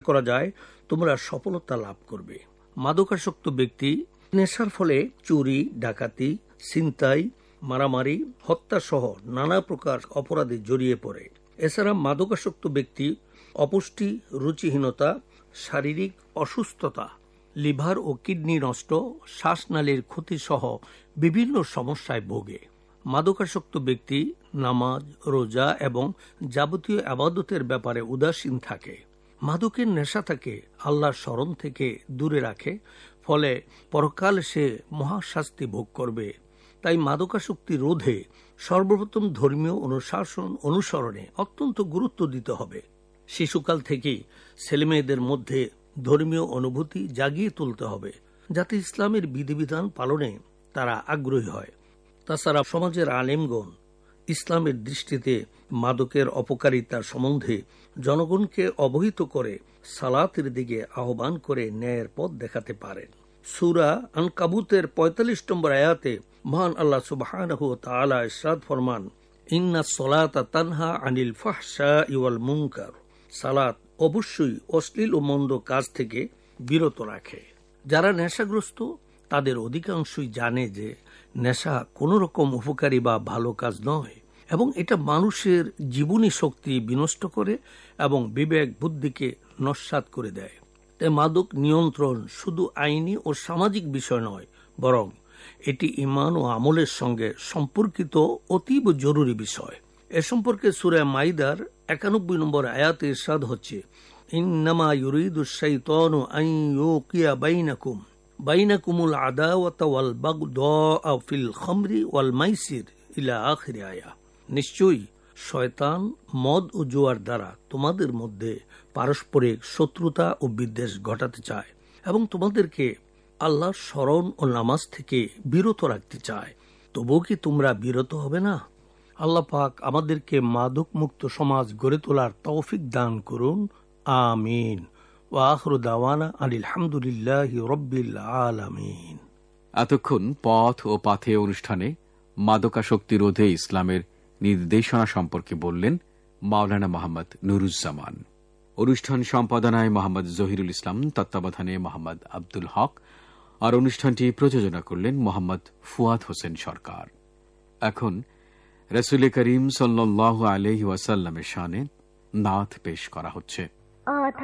করা যায় তোমরা সফলতা লাভ করবে। মাদকাসক্ত ব্যক্তি নেশার ফলে চুরি, ডাকাতি, ছিনতাই, মারামারি, হত্যা সহ নানা প্রকার অপরাধে জড়িয়ে পড়ে। এছাড়া মাদকাসক্ত ব্যক্তি অপুষ্টি, রুচিহীনতা, শারীরিক অসুস্থতা, লিভার ও কিডনি নষ্ট, শ্বাসনালীর ক্ষতি সহ বিভিন্ন সমস্যায় ভোগে। মাদকাসক্ত ব্যক্তি নামাজ, রোজা এবং যাবতীয় ইবাদতের ব্যাপারে উদাসীন থাকে। মাদকের নেশা তাকে আল্লাহর স্মরণ থেকে দূরে রাখে, ফলে পরকাল সে মহাশাস্তি ভোগ করবে। তাই মাদকাসক্তি রোধে সর্বপ্রথম ধর্মীয় অনুশাসন অনুসরণে অত্যন্ত গুরুত্ব দিতে হবে। শিশুকাল থেকেই ছেলেমেয়েদের মধ্যে ধর্মীয় অনুভূতি জাগিয়ে তুলতে হবে, যাতে ইসলামের বিধিবিধান পালনে তারা আগ্রহী হয়। তাছাড়া সমাজের আলেমগণ ইসলামের দৃষ্টিতে মাদকের অপকারিতা সম্বন্ধে জনগণকে অবহিত করে সালাতের দিকে আহ্বান করে ন্যায়ের পথ দেখাতে পারেন। সূরা আনকাবুতের ৪৫ নম্বর আয়াতে মহান আল্লাহ সুবহানাহু ওয়া তাআলা ইরশাদ ফরমান, ইন্নাস সালাতা তানহা আনিল ফাহশাই ওয়াল মুনকার। সালাত অবশ্যই অশ্লীল ও মন্দ কাজ থেকে বিরত রাখে। যারা নেশাগ্রস্ত তাদের অধিকাংশই জানে যে নেশা কোনো রকম উপকারী বা ভালো কাজ নয় এবং এটা মানুষের জীবনী শক্তি বিনষ্ট করে এবং বিবেক বুদ্ধিকে নস্যাৎ করে দেয়। তাই মাদক নিয়ন্ত্রণ শুধু আইনি ও সামাজিক বিষয় নয়, বরং এটি ঈমান ও আমলের সঙ্গে সম্পর্কিত অতীব জরুরি বিষয়। এ সম্পর্কে সূরা মাইদার ৯১ নম্বর আয়াতে ইরশাদ হচ্ছে, ইন্নামা ইউরিদুশ শাইতানু আন ইউকিয়া বাইনাকুমুল আদাওয়াতা ওয়াল বাগদা ফিল খামরি ওয়াল মাইসির ইলা আখির আয়া। নিশ্চয়ই শয়তান মদ ও জুয়ার দ্বারা তোমাদের মধ্যে পারস্পরিক শত্রুতা ও বিদ্বেষ ঘটাতে চায় এবং তোমাদেরকে আল্লাহর স্মরণ ও নামাজ থেকে বিরত রাখতে চায়। তবুও কি তোমরা বিরত হবে না? আল্লাহ পাক আমাদেরকে মাদক মুক্ত সমাজ গড়ে তোলার তৌফিক দান করুন। আমিন। ওয়া আখিরু দাওয়ানা আনিল হামদুলিল্লাহি রাব্বিল আলামিন। এতক্ষণ পথ ও পাথে অনুষ্ঠানে মাদকাসক্তি রোধে ইসলামের নির্দেশনা সম্পর্কে বললেন মাওলানা মোহাম্মদ নুরুজ্জামান। অনুষ্ঠান সম্পাদনায় মোহাম্মদ জহিরুল ইসলাম, তত্ত্বাবধানে মোহাম্মদ আব্দুল হক, আর অনুষ্ঠানটি প্রযোজনা করলেন মোহাম্মদ ফুয়াদ হোসেন সরকার। এখন রাসূল করিম সাল্লাল্লাহু আলাইহি ওয়াসাল্লামের শানে নাত পেশ করা হচ্ছে।